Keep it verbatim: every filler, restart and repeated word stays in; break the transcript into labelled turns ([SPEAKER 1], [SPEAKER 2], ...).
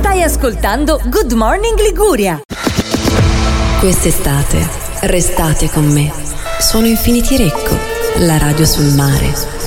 [SPEAKER 1] Stai ascoltando Good Morning Liguria.
[SPEAKER 2] Quest'estate restate con me. Sono Infinity Recco, la radio sul mare.